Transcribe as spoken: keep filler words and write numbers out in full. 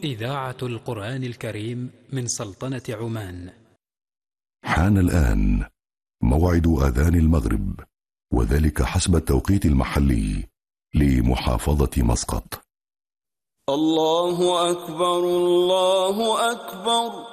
إذاعة القرآن الكريم من سلطنة عمان. حان الآن موعد آذان المغرب، وذلك حسب التوقيت المحلي لمحافظة مسقط. الله أكبر الله أكبر.